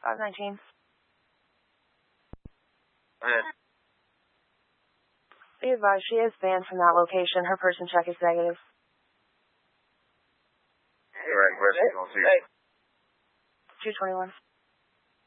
519. Be advised, she is banned from that location. Her person check is negative. Alright, where's 221?